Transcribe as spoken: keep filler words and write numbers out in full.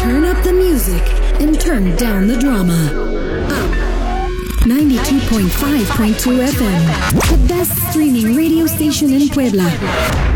Turn up the music and turn down the drama. Up. ninety-two point five point two F M. The best streaming radio station in Puebla.